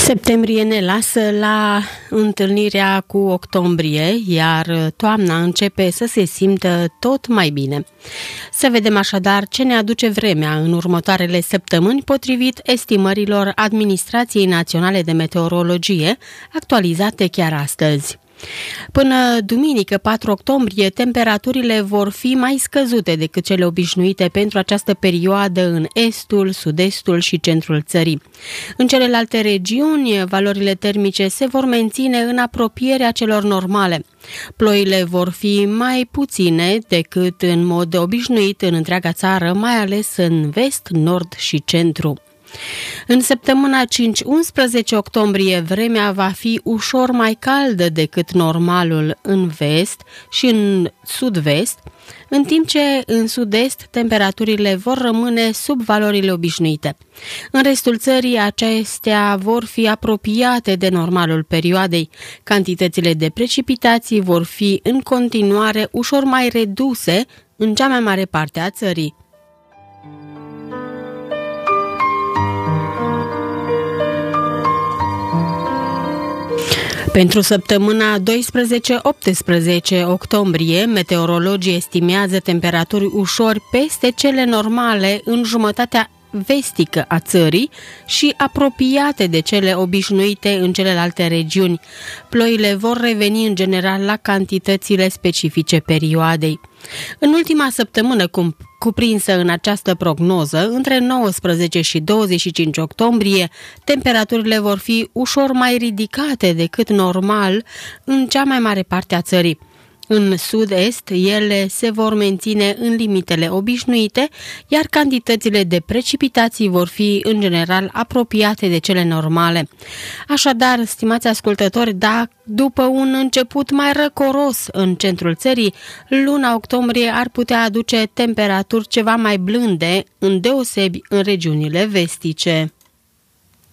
Septembrie ne lasă la întâlnirea cu octombrie, iar toamna începe să se simtă tot mai bine. Să vedem așadar ce ne aduce vremea în următoarele săptămâni potrivit estimărilor Administrației Naționale de Meteorologie, actualizate chiar astăzi. Până duminică 4 octombrie, temperaturile vor fi mai scăzute decât cele obișnuite pentru această perioadă în estul, sud-estul și centrul țării. În celelalte regiuni, valorile termice se vor menține în apropierea celor normale. Ploile vor fi mai puține decât în mod obișnuit în întreaga țară, mai ales în vest, nord și centru. În săptămâna 5-11 octombrie, vremea va fi ușor mai caldă decât normalul în vest și în sud-vest, în timp ce în sud-est temperaturile vor rămâne sub valorile obișnuite. În restul țării, acestea vor fi apropiate de normalul perioadei. Cantitățile de precipitații vor fi în continuare ușor mai reduse în cea mai mare parte a țării. Pentru săptămâna 12-18 octombrie, meteorologii estimează temperaturi ușor peste cele normale în jumătatea vestică a țării și apropiate de cele obișnuite în celelalte regiuni. Ploile vor reveni în general la cantitățile specifice perioadei. În ultima săptămână cuprinsă în această prognoză, între 19 și 25 octombrie, temperaturile vor fi ușor mai ridicate decât normal în cea mai mare parte a țării. În sud-est, ele se vor menține în limitele obișnuite, iar cantitățile de precipitații vor fi, în general, apropiate de cele normale. Așadar, stimați ascultători, după un început mai răcoros în centrul țării, luna octombrie ar putea aduce temperaturi ceva mai blânde, îndeosebi în regiunile vestice.